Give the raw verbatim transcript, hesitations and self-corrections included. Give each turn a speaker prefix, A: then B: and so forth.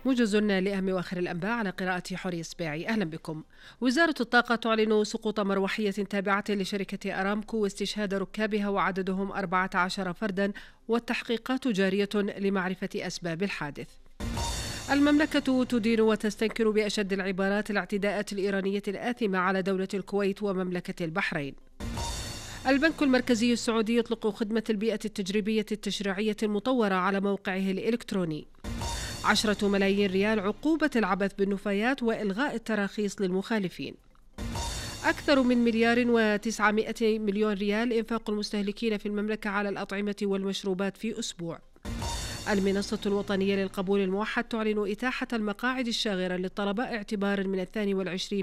A: موجز لأهم وآخر الأنباء على قراءة حوري السباعي. أهلا بكم. وزارة الطاقة تعلن سقوط مروحية تابعة لشركة أرامكو واستشهاد ركابها وعددهم أربعة عشر فردا، والتحقيقات جارية لمعرفة أسباب الحادث. المملكة تدين وتستنكر بأشد العبارات الاعتداءات الإيرانية الآثمة على دولة الكويت ومملكة البحرين. البنك المركزي السعودي يطلق خدمة البيئة التجريبية التشريعية المطورة على موقعه الإلكتروني. عشرة ملايين ريال عقوبة العبث بالنفايات وإلغاء التراخيص للمخالفين. أكثر من مليار وتسعمائة مليون ريال إنفاق المستهلكين في المملكة على الأطعمة والمشروبات في أسبوع. المنصة الوطنية للقبول الموحد تعلن إتاحة المقاعد الشاغرة للطلبة اعتبارا من الثاني والعشرين